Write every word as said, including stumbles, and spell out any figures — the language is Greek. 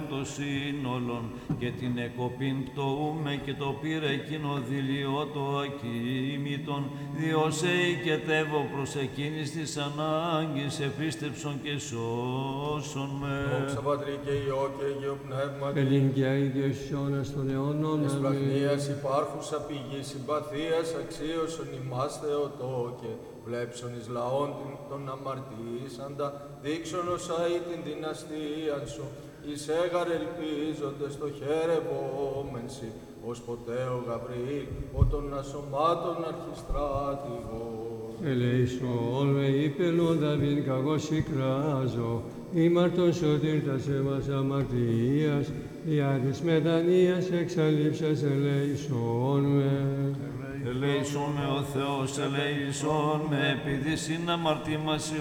το σύνολον και την εκοπήν πτωούμε και το πήρε εκείνο δειλιό το ακίμητον, διόσε οικετεύω προς εκείνης της ανάγκης, επίστεψον και σώσον με. Δόξα Πατρί και Υιό και Αγίο Πνεύματι, Ελληνικιά ιδιοσιώνας των αιώνων. της πραχνίας υπάρχουσα πηγή συμπαθίας αξίωσον ημάς Θεοτό και βλέψον εις λαόν των αμαρτήσαντα, δείξον όσα ή την δυναστείαν σου, εις έγαρ ελπίζοντες το χαιρευόμενσι, ως ποτέ ο Γαβριήλ, ο των ασωμάτων αρχιστράτηγος. Ελέησον με υπελόν Δαβίδ καγώς εκράζω, ήμαρτον σωτήρ τα σέμας αμαρτίας, διά της μετανοίας εξαλείψας ελέησον με. Ελέησον με ο Θεός, ελέησον με, επειδή συν αμαρτήμασι